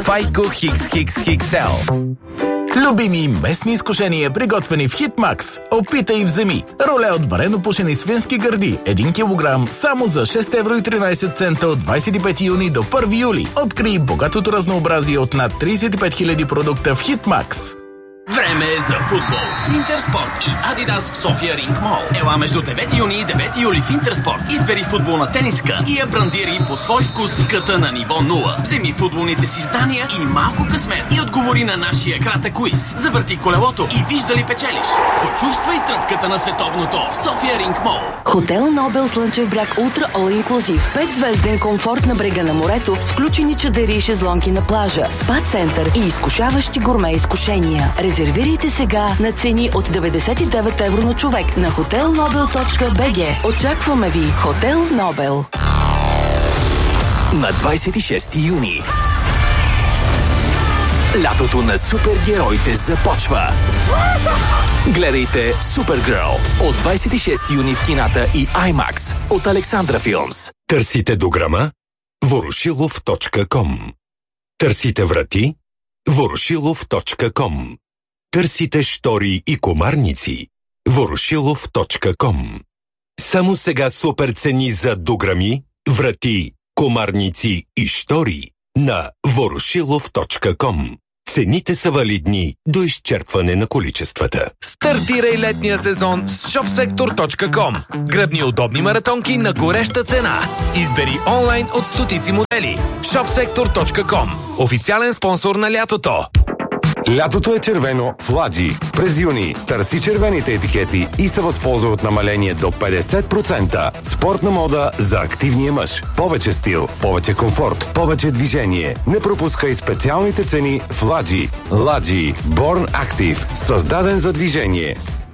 Файко XXXL. Любими местни изкушения, приготвени в Хитмакс. Опитай и вземи. Роле от варено пушени свински гърди. 1 килограм само за 6,13 евро от 25 юни до 1 юли. Открий богатото разнообразие от над 35 000 продукта в Хитмакс. Време е за футбол с Интерспорт и Адидас в София Ринг Мол. Ела между 9 юни и 9 юли в Интерспорт. Избери футболна тениска и я брандири по свой вкус в къта на ниво 0. Вземи футболните си знания и малко късмет и отговори на нашия кратък квиз. Завърти колелото и виж дали печелиш. Почувствай тръпката на световното в София Ринг Мол. Хотел Нобел Слънчев бряг Ултра All Inclusive. 5-звезден комфорт на брега на морето с включени чадъри и шезлонги на плажа, спа център и изкушаващи гурме изкушения. Резервирайте сега на цени от 99 евро на човек на hotelnobel.bg. Очакваме ви! Хотел Нобел. На 26 юни лятото на супергероите започва. Гледайте Супергърл от 26 юни в кината и IMAX от Александра Филмс. Търсите дограма? Ворошилов.com. Търсите врати? Ворошилов.com. Търсите штори и комарници? Ворошилов.com. Само сега супер цени за дограми, врати, комарници и штори на Ворошилов.com. Цените са валидни до изчерпване на количествата. Стартирай летния сезон с shopsektor.com. Гръбни удобни маратонки на гореща цена. Избери онлайн от стотици модели. shopsektor.com. Официален спонсор на лятото. Лятото е червено в Ладжи. През юни търси червените етикети и се възползва от намаление до 50%. Спортна мода за активния мъж. Повече стил, повече комфорт, повече движение. Не пропускай специалните цени в Ладжи. Ладжи. Born Active. Създаден за движение.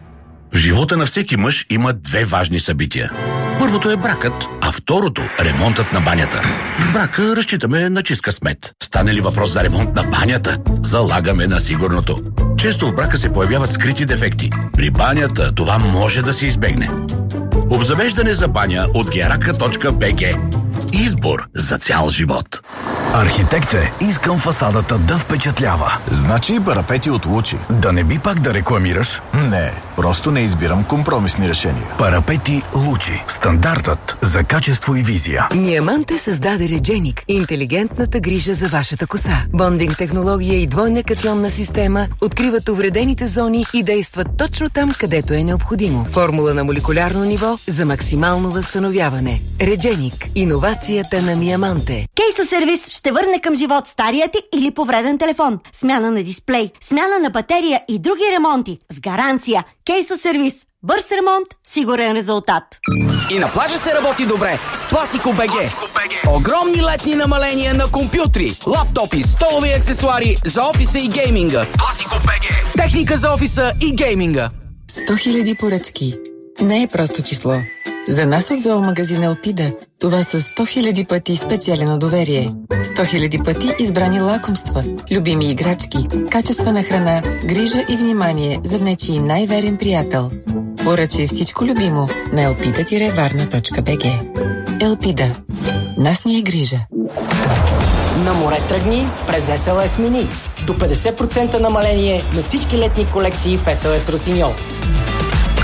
В живота на всеки мъж има две важни събития. Първото е бракът, а второто – ремонтът на банята. В брака разчитаме на чист късмет. Стане ли въпрос за ремонт на банята, залагаме на сигурното. Често в брака се появяват скрити дефекти. При банята това може да се избегне. Обзавеждане за баня от geraka.bg. Избор за цял живот. Архитект е, искам фасадата да впечатлява. Значи парапети от Лучи. Да не би пак да рекламираш? Не, просто не избирам компромисни решения. Парапети Лучи. Стандартът за качество и визия. Миаманте създаде Редженик. Интелигентната грижа за вашата коса. Бондинг технология и двойна катионна система откриват увредените зони и действат точно там, където е необходимо. Формула на молекулярно ниво за максимално възстановяване. Редженик. Иновацията на Миаманте. Кейсо сервис ще върне към живот стария ти или повреден телефон. Смяна на дисплей, смяна на батерия и други ремонти. С гаранция. Кейсо сервис. Бърз ремонт, сигурен резултат. И на плажа се работи добре с Пласико БГ. Огромни летни намаления на компютри, лаптопи, столови аксесуари за офиса и гейминга. Пласико БГ. Техника за офиса и гейминга. 100 000 поръчки. Не е просто число. За нас от зоомагазин Елпида това са 100 000 пъти спечелено доверие. 100 000 пъти избрани лакомства, любими играчки, качествена храна, грижа и внимание за нечий най-верен приятел. Поръчай всичко любимо на elpida-varna.bg. Елпида. Нас ни е грижа. На море тръгни през SLS Mini. До 50% намаление на всички летни колекции в SLS Росиньол.